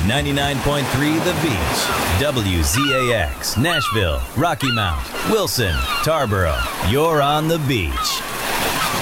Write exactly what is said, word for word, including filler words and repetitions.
ninety-nine point three The Beach. W Z A X, Nashville, Rocky Mount, Wilson, Tarboro. You're on the beach.